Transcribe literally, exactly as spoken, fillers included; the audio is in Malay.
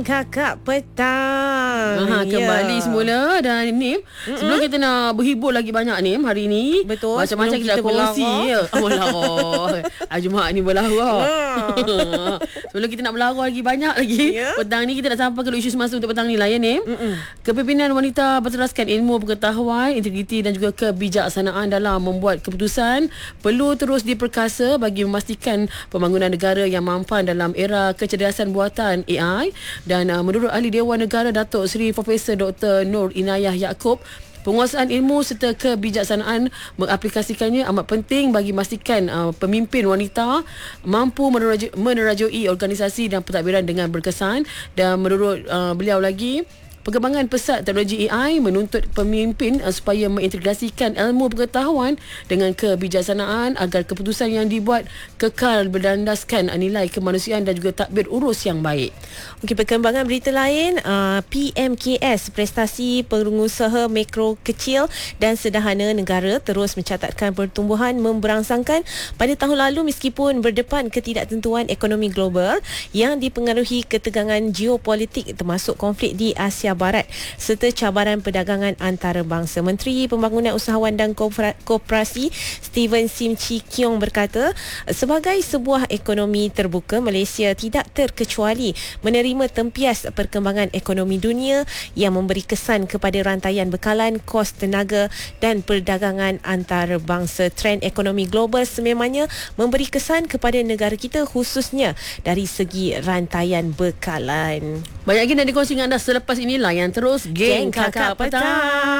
Kakak Petang. Aha, kembali Ya. semula. Dan Nim, mm-hmm. sebelum kita nak berhibur lagi banyak Nim hari ni, Betul. macam-macam kita, kita kongsi ya. Oh melarah. Ah, Jumaat ni berlarah. Sebelum kita nak berlarah lagi banyak lagi, Ya. petang ni kita nak sampai ke isu semasa untuk petang ni lah ya Nim. Mm-mm. Kepimpinan wanita berteraskan ilmu pengetahuan, integriti dan juga kebijaksanaan dalam membuat keputusan perlu terus diperkasa bagi memastikan pembangunan negara yang mampan dalam era kecerdasan buatan A I. Dan uh, menurut ahli Dewan Negara Datuk Seri Profesor Doktor Nur Inayah Yaakob, penguasaan ilmu serta kebijaksanaan mengaplikasikannya amat penting bagi memastikan uh, pemimpin wanita mampu meneraju, menerajui organisasi dan pentadbiran dengan berkesan. Dan menurut uh, beliau lagi, perkembangan pesat teknologi A I menuntut pemimpin uh, supaya mengintegrasikan ilmu pengetahuan dengan kebijaksanaan agar keputusan yang dibuat kekal berlandaskan uh, nilai kemanusiaan dan juga tadbir urus yang baik. Okey, perkembangan berita lain, uh, P M K S, Prestasi Pengusaha Mikro Kecil dan Sederhana Negara, terus mencatatkan pertumbuhan memberangsangkan pada tahun lalu meskipun berdepan ketidaktentuan ekonomi global yang dipengaruhi ketegangan geopolitik termasuk konflik di Asia Barat serta cabaran perdagangan antarabangsa. Menteri Pembangunan Usahawan dan Koperasi Steven Sim Chi Kiong berkata, sebagai sebuah ekonomi terbuka, Malaysia tidak terkecuali menerima tempias perkembangan ekonomi dunia yang memberi kesan kepada rantaian bekalan, kos tenaga dan perdagangan antarabangsa. Trend ekonomi global sememangnya memberi kesan kepada negara kita khususnya dari segi rantaian bekalan. Banyak lagi nak dikongsi dengan anda selepas inilah yang terus Geng Kakak Petang.